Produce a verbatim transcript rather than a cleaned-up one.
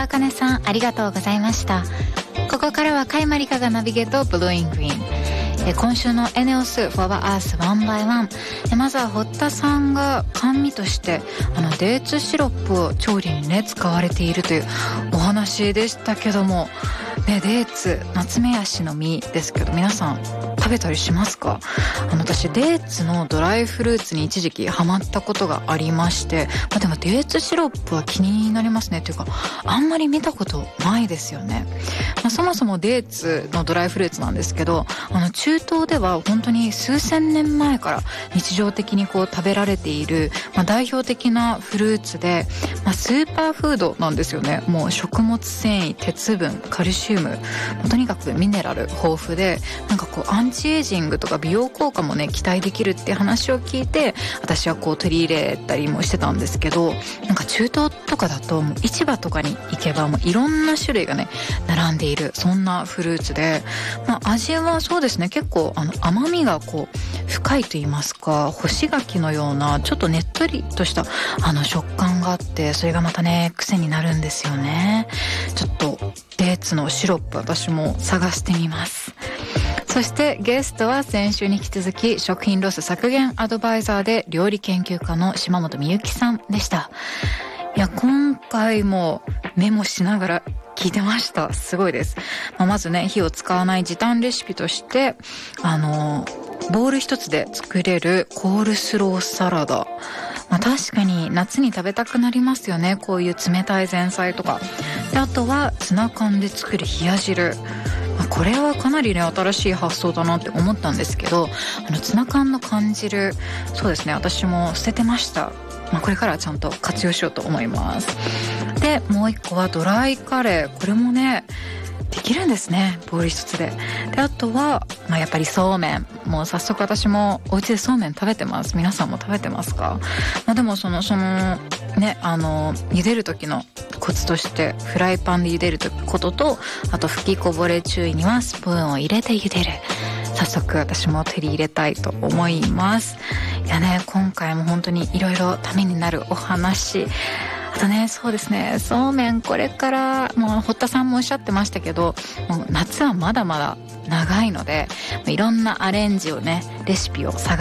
田茜さんありがとうございました。ここからは甲斐まりかがナビゲートブルーイングリーン。え今週のエネオスフォアアースワンバイワン。まずは堀田さんが甘味としてあのデーツシロップを調理にね使われているというお話でしたけども、ね、デーツナツメヤシの実ですけど皆さん食べたりしますか？あの私デーツのドライフルーツに一時期ハマったことがありまして、まあ、でもデーツシロップは気になりますね。というかあんまり見たことないですよね。まあ、そもそもデーツのドライフルーツなんですけど、あの中東では本当に数千年前から日常的にこう食べられている、まあ、代表的なフルーツで、まあ、スーパーフードなんですよね。もう食物繊維、鉄分、カルシウム、とにかくミネラル豊富で、なんかこうアンチエイジングとか美容効果もね期待できるっていう話を聞いて、私はこう取り入れたりもしてたんですけど、なんか中東とかだともう市場とかに行けばもういろんな種類がね並んでいる、そんなフルーツで、まあ、味はそうですね、結構あの甘みがこう深いと言いますか、干し柿のようなちょっとねっとりとしたあの食感があって、それがまたね癖になるんですよね。ちょっとデーツのシロップ私も探してみます。そしてゲストは先週に引き続き食品ロス削減アドバイザーで料理研究家の島本美由紀さんでした。いや今回もメモしながら聞いてました。すごいです。まあ、まずね火を使わない時短レシピとしてあのボウル一つで作れるコールスローサラダ、まあ、確かに夏に食べたくなりますよね、こういう冷たい前菜とかで。あとはツナ缶で作る冷や汁、まあ、これはかなりね新しい発想だなって思ったんですけど、あのツナ缶の缶汁、そうですね私も捨ててました。まあ、これからはちゃんと活用しようと思います。でもう一個はドライカレー、これもねできるんですね、ボウル一つで。であとは、まあ、やっぱりそうめん、もう早速私もお家でそうめん食べてます。皆さんも食べてますか？まあ、でもそのそのねあの茹でる時のコツとしてフライパンで茹でることと、あと吹きこぼれ注意にはスプーンを入れて茹でる、早速私も取り入れたいと思います。いやね今回も本当にいろいろためになるお話、あとねそうですねそうめん、これからもう堀田さんもおっしゃってましたけど、もう夏はまだまだ長いのでいろんなアレンジをねレシピを探